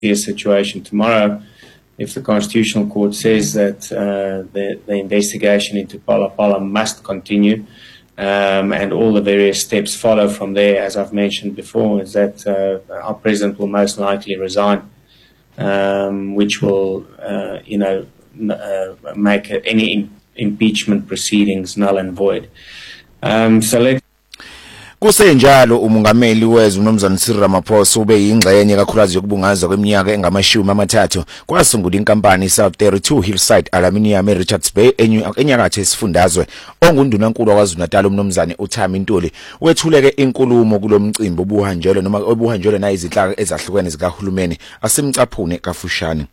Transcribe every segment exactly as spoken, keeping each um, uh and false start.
be a situation tomorrow if the Constitutional Court says that uh, the, the investigation into Phala Phala must continue, um, and all the various steps follow from there, as I've mentioned before, is that uh, our President will most likely resign, um, which will, uh, you know, uh, make any im impeachment proceedings null and void. Um, so let Kusenjalo umongameli wezwe uMnumzane Cyril Ramaphosa ube yingxenye kakhulukazi yokubungaza kweminyaka engamashumi amathathu kwasungula inkampani South thirty-two Hillside Aluminium eRichards Bay enyakatho esifundazwe. Ongundunankulu kwaZulu-Natal uMnumzane uThami Ntuli wethuleke inkulumo kulomcimbi obuhanjelwe noma obuhanjelwe na izinhlaka ezahlukene zikahulumeni asemcaphune kafushane.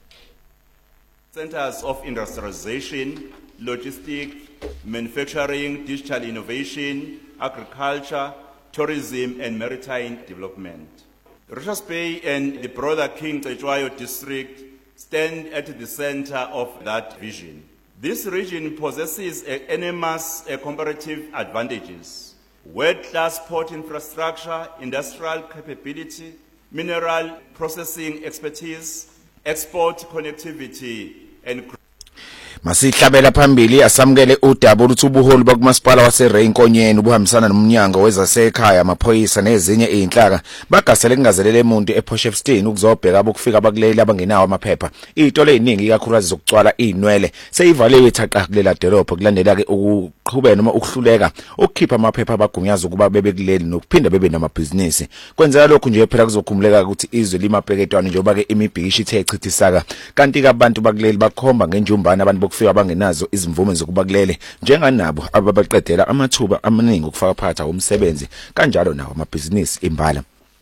Centers of industrialization, logistics, manufacturing, digital innovation, agriculture, tourism and maritime development. Richards Bay and the broader King Cetshwayo district stand at the center of that vision. This region possesses enormous uh, comparative advantages: world-class port infrastructure, industrial capability, mineral processing expertise, export connectivity and Masihlabela phambili asamukele udaba oluthi ubuholi bakumasipala waseReinkonyeni ubuhambisana nomnyango wezasekhaya amaphoyisa nezinye izinhlaka bagasele kungazelele emuntu ePotchefstroom ukuzobheka abokufika abakuleli abangenawo amaphepha. Izitolo eziningi kakhulukazi zokucwala izinwele seyivaliwe ithaqa kulela dolopho kulandela ke ukuqhubeka noma ukuhluleka ukukhipha amaphepha abagunyaza ukuba bebe kuleli nokuphinda bebe namabhizinisi. Kwenzeka lokhu nje phela kuzokhumuleka ukuthi izwe limapeketwane njengoba ke imibhikisho ithe echithisaka kanti ke abantu bakuleli bakhomba ngenjumbana abantu kufika abangenazo izimvume zokuba kulele njenganabo ababaqedela amathuba amaningi ukufaka phakathi umsebenzi kanjalo nawo amabhizinisi imbala.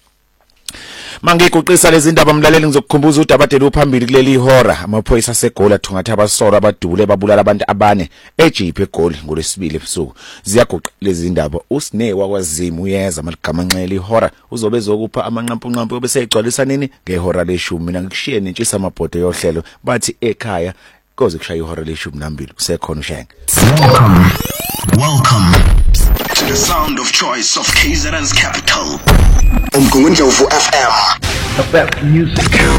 Mangikuqisa lezi ndaba mlaleli ngizokukhumbuza udabadeli uphambili kuleli ihora amaphoyisa aseGoli athungatha abasora abadule babulala abantu abane eJiphe eGoli ngolesibili ebusuku. Ziyaguqa lezi ndaba uSne wakwaZimu uyeza maligamanxele ihora uzobe ezokupha amanqampunqampu bese egcwalisa nini ngehora leshumi. Mina ngikushiye nentshisa amabhodo yohlelo bathi ekhaya koze kushaya ihora leshumi nambili usekhona ushenge. Welcome, welcome to the sound of choice of K Z N's capital. Umgungundlovu F M. The best music.